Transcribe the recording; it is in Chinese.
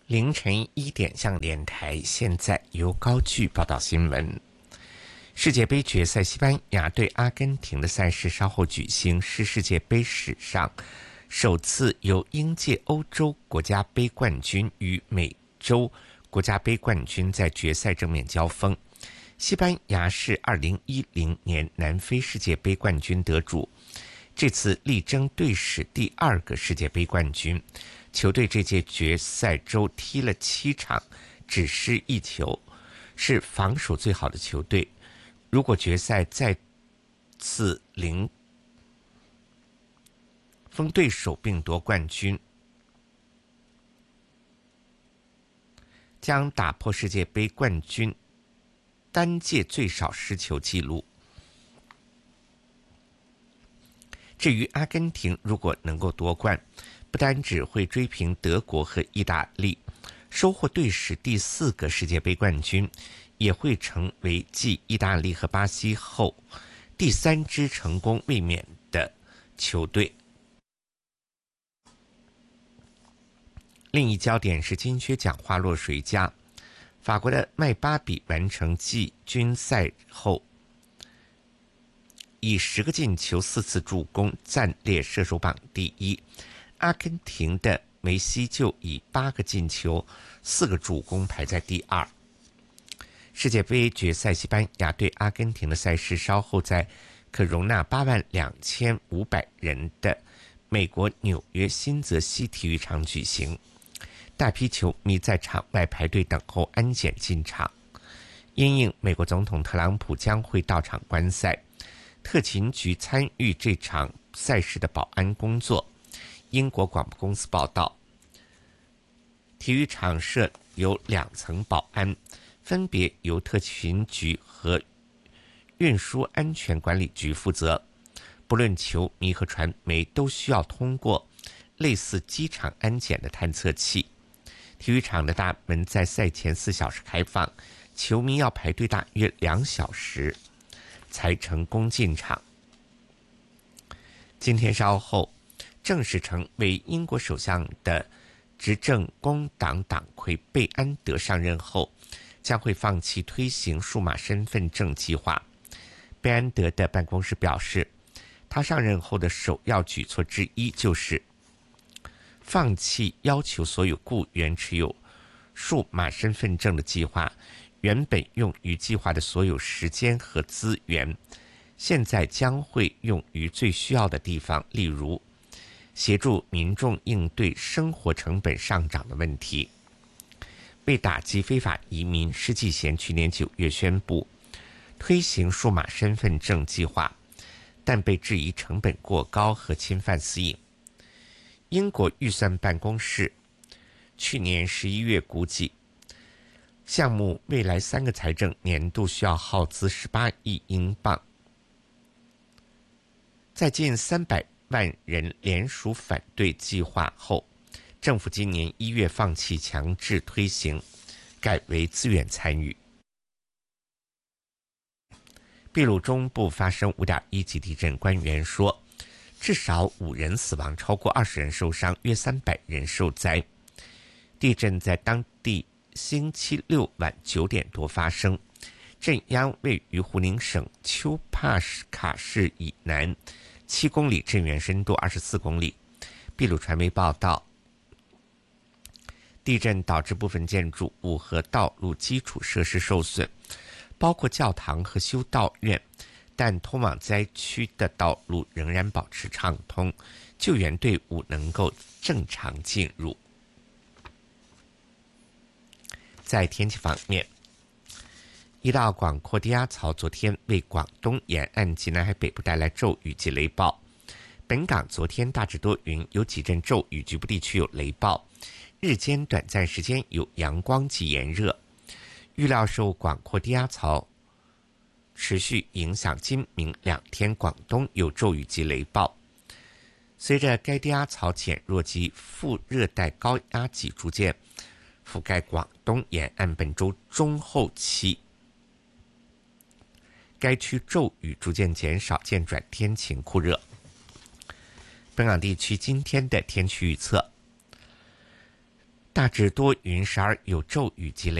凌晨1点向联台，现在由高炬报道新闻。世界杯决赛，西班牙对阿根廷的赛事稍后举行，是世界杯史上首次由应届欧洲国家杯冠军与美洲国家杯冠军在决赛正面交锋。西班牙是2010年南非世界杯冠军得主，这次力争队史第2个世界杯冠军。球队这届决赛周踢了7场，只失1球，是防守最好的球队。如果决赛再次封对手并夺冠军，将打破世界杯冠军单届最少失球纪录。至于阿根廷，如果能够夺冠，不单只会追平德国和意大利，收获队史第4个世界杯冠军，也会成为继意大利和巴西后第3支成功卫冕的球队。另一焦点是金靴奖花落谁家？法国的麦巴比完成季军赛后，以10个进球、4次助攻，暂列射手榜第1。阿根廷的梅西就以8个进球、4个助攻排在第2。世界杯决赛，西班牙对阿根廷的赛事稍后在可容纳82500人的美国纽约新泽西体育场举行。大批球迷在场外排队等候安检进场。因应美国总统特朗普将会到场观赛，特勤局参与这场赛事的保安工作。英国广播公司报道，体育场设有2层保安，分别由特勤局和运输安全管理局负责。不论球迷和传媒都需要通过类似机场安检的探测器。体育场的大门在赛前4小时开放，球迷要排队大约2小时才成功进场。今天稍后，正式成为英国首相的执政工党党魁贝安德上任后，将会放弃推行数码身份证计划。贝安德的办公室表示，他上任后的首要举措之一就是放弃要求所有雇员持有数码身份证的计划。原本用于计划的所有时间和资源，现在将会用于最需要的地方，例如协助民众应对生活成本上涨的问题。为打击非法移民，施纪贤去年9月宣布推行数码身份证计划，但被质疑成本过高和侵犯私隐。英国预算办公室去年11月估计，项目未来3个财政年度需要耗资18亿英镑。在近300万人联署反对计划后，政府今年1月放弃强制推行，改为自愿参与。秘鲁中部发生5.1级地震，官员说至少5人死亡，超过20人受伤，约300人受灾。地震在当地星期6晚9点多发生，震央位于胡宁省丘帕卡市以南7公里，震源深度24公里。秘鲁传媒报道，地震导致部分建筑物和道路基础设施受损，包括教堂和修道院，但通往灾区的道路仍然保持畅通，救援队伍能够正常进入。在天气方面，一道广阔低压槽昨天为广东沿岸及南海北部带来骤雨及雷暴。本港昨天大致多云，有几阵骤雨，局部地区有雷暴，日间短暂时间有阳光及炎热。预料受广阔低压槽持续影响，今明2天广东有骤雨及雷暴。随着该低压槽减弱及副热带高压脊逐渐覆盖广东沿岸，本周中后期该区骤雨逐渐减少，渐转天晴酷热。本港地区今天的天气预测： 大致多云，时而有骤雨及雷。